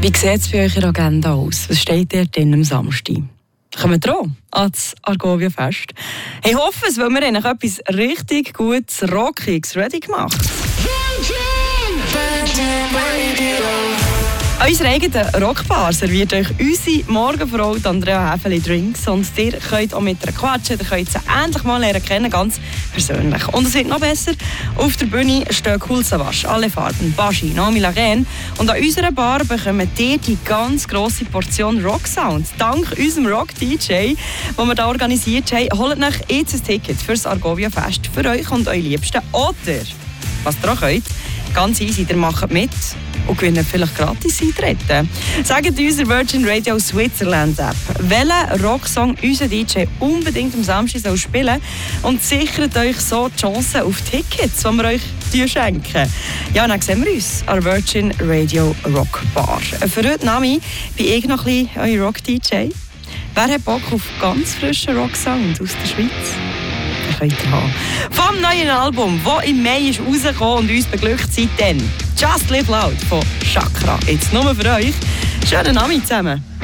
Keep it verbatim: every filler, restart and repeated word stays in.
Wie sieht es bei euch in der Agenda aus? Was steht dort am Samstag? Kommen wir dran ans Argovia Fest. Ich hoffe es, weil wir haben etwas richtig Gutes, Rockiges ready gemacht. An unserer eigenen Rockbar serviert euch unsere Morgenfrau Andrea Häfeli Drinks und ihr könnt auch mit ihr quatschen, ihr könnt sie endlich mal lernen kennen, ganz persönlich. Und es wird noch besser, auf der Bühne stehen Cool Savage, alle Farben, Baschi, Naomi Lagen und an unserer Bar bekommt ihr die ganz grosse Portion Rock-Sound. Dank unserem Rock-D J, den wir hier organisiert haben, holt euch jetzt ein Ticket für das Argovia Fest für euch und eure Liebsten. Oder, was ihr auch könnt, ganz easy, ihr macht mit und gewinnen vielleicht gratis Eintreten. Sagt unserer Virgin Radio Switzerland App, welchen Rocksong unser D J unbedingt am Samstag soll spielen und sichert euch so die Chance auf Tickets, die wir euch schenken. Ja, dann sehen wir uns an der Virgin Radio Rock Bar. Für heute, Nami, bin ich noch ein bisschen euer Rock-D J. Wer hat Bock auf ganz frischen Rocksound aus der Schweiz? Könnt ihr haben. Vom neuen Album, das im Mai ist rausgekommen und uns beglückt seitdem. Just Live Loud von Chakra. Jetzt nur für euch. Schönen Abend zusammen.